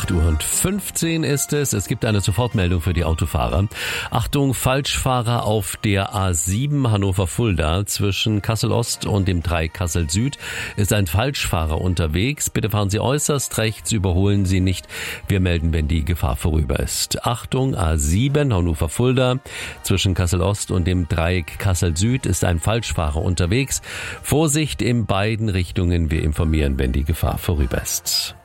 8:15 Uhr ist es. Es gibt eine Sofortmeldung für die Autofahrer. Achtung, Falschfahrer auf der A7 Hannover-Fulda zwischen Kassel-Ost und dem Dreieck Kassel-Süd ist ein Falschfahrer unterwegs. Bitte fahren Sie äußerst rechts, überholen Sie nicht. Wir melden, wenn die Gefahr vorüber ist. Achtung, A7 Hannover-Fulda zwischen Kassel-Ost und dem Dreieck Kassel-Süd ist ein Falschfahrer unterwegs. Vorsicht in beiden Richtungen. Wir informieren, wenn die Gefahr vorüber ist.